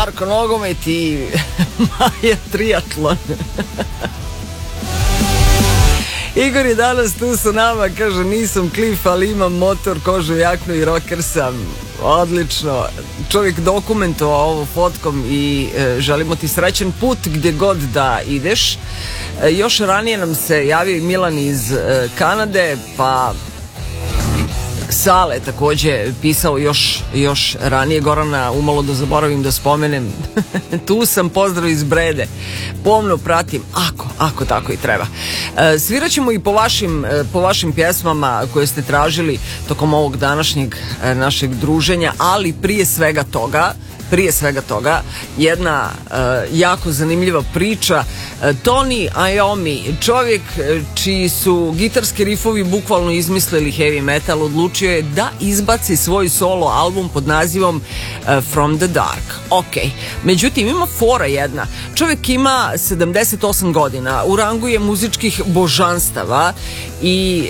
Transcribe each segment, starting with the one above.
Darko nogomet i Maja triatlon. Igor je danas tu sa nama, kaže nisam klif, ali imam motor, kožu jaknu i rocker sam. Odlično. Čovjek dokumentovao ovo fotkom i želimo ti srećan put gdje god da ideš. Još ranije nam se javio i Milan iz Kanade, pa Sale također pisao još ranije. Gorana, umalo da zaboravim da spomenem. Tu sam, pozdrav iz Brede. Pomno pratim, ako tako i treba. Svirat ćemo i po vašim pjesmama koje ste tražili tokom ovog današnjeg našeg druženja, ali prije svega toga jedna jako zanimljiva priča. Tony Iommi, čovjek čiji su gitarski rifovi bukvalno izmislili heavy metal, odlučio je da izbaci svoj solo album pod nazivom From the Dark. Ok, međutim ima fora jedna. Čovjek ima 78 godina, u rangu je muzičkih božanstava i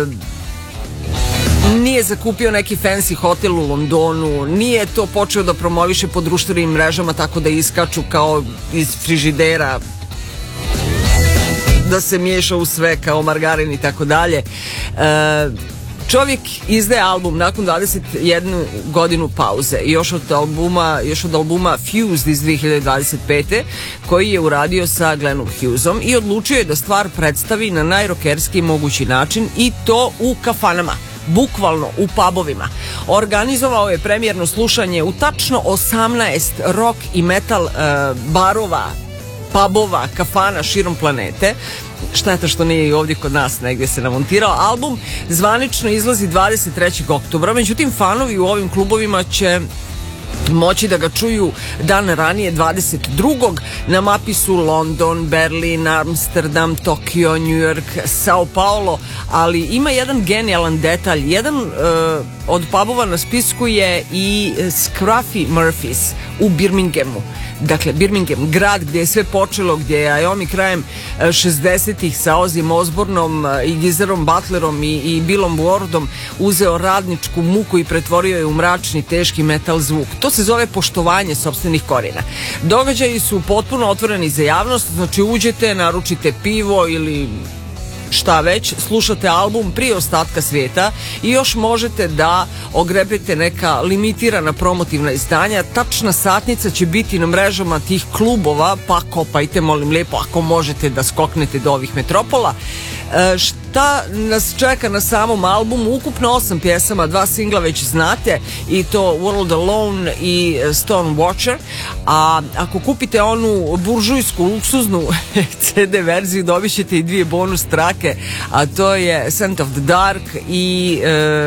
nije zakupio neki fancy hotel u Londonu, nije to počeo da promoviše po društvenim mrežama tako da iskaču kao iz frižidera, da se miješa u sve kao margarin i tako dalje. Čovjek izdaje album nakon 21 godinu pauze i još od albuma Fused iz 2025. koji je uradio sa Glennom Hughesom i odlučio je da stvar predstavi na najrokerski mogući način i to u kafanama. Bukvalno u pubovima. Organizovao je premijerno slušanje u tačno 18 rock i metal barova, pubova, kafana širom planete. Šteta što nije i ovdje kod nas negdje se namontirao. Album zvanično izlazi 23. oktobra, međutim fanovi u ovim klubovima će moći da ga čuju dan ranije 22. Na mapi su London, Berlin, Amsterdam, Tokio, New York, Sao Paulo, ali ima jedan genijalan detalj. Jedan od pubova na spisku je i Scruffy Murphys u Birminghamu. Dakle, Birmingham, grad gdje je sve počelo, gdje je Iommi krajem 60-ih sa Ozzyem Osbourneom i Geezerom Butlerom i Billom Wardom uzeo radničku muku i pretvorio je u mračni, teški metal zvuk. To se zove poštovanje sopstvenih korijena. Događaji su potpuno otvoreni za javnost, znači uđete, naručite pivo ili šta već, slušate album prije ostatka svijeta i još možete da ogrebete neka limitirana promotivna izdanja. Tačna satnica će biti na mrežama tih klubova, pa kopajte molim lijepo ako možete da skoknete do ovih metropola. Šta nas čeka na samom albumu? Ukupno 8 pjesama, 2 singla već znate, i to World Alone i Stone Watcher. A ako kupite onu buržujsku, luksuznu CD verziju, dobit ćete i 2 bonus trake, a to je Scent of the Dark i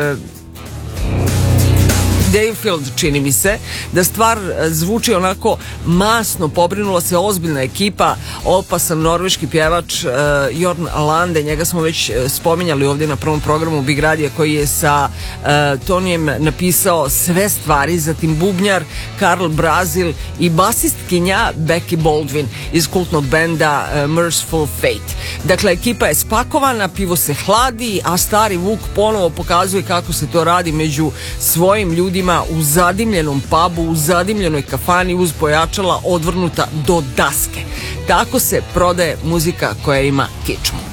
Dayfield, čini mi se. Da stvar zvuči onako masno, pobrinula se ozbiljna ekipa, opasan norveški pjevač Jorn Lande, njega smo već spominjali ovdje na prvom programu Big Radija, koji je sa Tonijem napisao sve stvari, zatim bubnjar Karl Brazil i basistkinja Becky Baldwin iz kultnog benda Merciful Fate. Dakle, ekipa je spakovana, pivo se hladi, a stari Vuk ponovo pokazuje kako se to radi među svojim ljudima u zadimljenom pubu, u zadimljenoj kafani uz pojačala odvrnuta do daske. Tako se prodaje muzika koja ima kičmu.